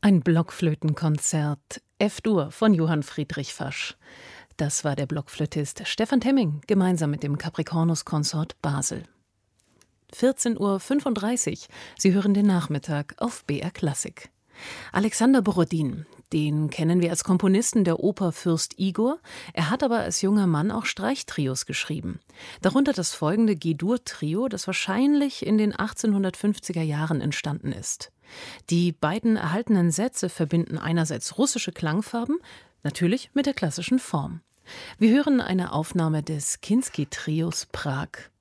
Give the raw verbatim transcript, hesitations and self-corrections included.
Ein Blockflötenkonzert F-Dur von Johann Friedrich Fasch. Das war der Blockflötist Stefan Temming gemeinsam mit dem Capricornus-Konsort Basel. vierzehn Uhr fünfunddreißig. Sie hören den Nachmittag auf B R Klassik. Alexander Borodin, den kennen wir als Komponisten der Oper Fürst Igor. Er hat aber als junger Mann auch Streichtrios geschrieben. Darunter das folgende G-Dur-Trio, das wahrscheinlich in den achtzehnhundertfünfziger Jahren entstanden ist. Die beiden erhaltenen Sätze verbinden einerseits russische Klangfarben, natürlich mit der klassischen Form. Wir hören eine Aufnahme des Kinski-Trios Prag.